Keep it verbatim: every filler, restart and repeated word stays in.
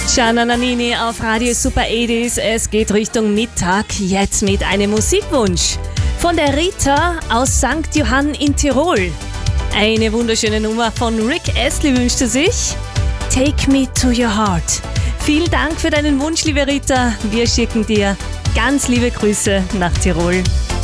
Gianna Nannini auf Radio Super achtziger. Es geht Richtung Mittag, jetzt mit einem Musikwunsch von der Rita aus Sankt Johann in Tirol. Eine wunderschöne Nummer von Rick Astley wünschte sich. Take me to your heart. Vielen Dank für deinen Wunsch, liebe Rita. Wir schicken dir ganz liebe Grüße nach Tirol.